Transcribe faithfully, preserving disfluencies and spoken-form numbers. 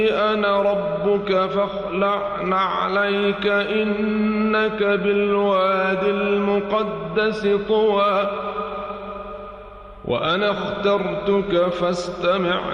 أنا ربك فاخلع نعليك إنك بالوادي المقدس طوى وأنا اخترتك فاستمع